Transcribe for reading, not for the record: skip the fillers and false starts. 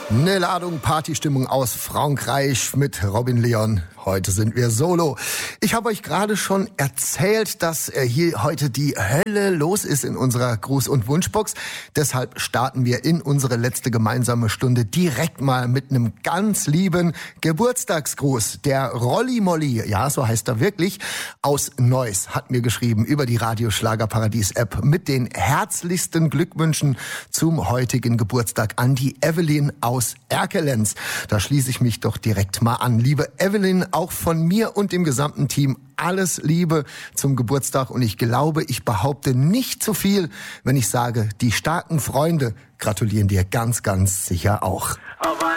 Eine Ladung Partystimmung aus Frankreich mit Robin Leon. Heute sind wir solo. Ich habe euch gerade schon erzählt, dass hier heute die Hölle los ist in unserer Gruß- und Wunschbox. Deshalb starten wir in unsere letzte gemeinsame Stunde direkt mal mit einem ganz lieben Geburtstagsgruß. Der Rolli Molli, ja, so heißt er wirklich, aus Neuss hat mir geschrieben über die Radioschlagerparadies-App mit den herzlichsten Glückwünschen zum heutigen Geburtstag an die Evelyn aus Erkelenz. Da schließe ich mich doch direkt mal an. Liebe Evelyn, auch von mir und dem gesamten Team alles Liebe zum Geburtstag. Und ich glaube, ich behaupte nicht zu viel, wenn ich sage, die starken Freunde gratulieren dir ganz, ganz sicher auch. Auf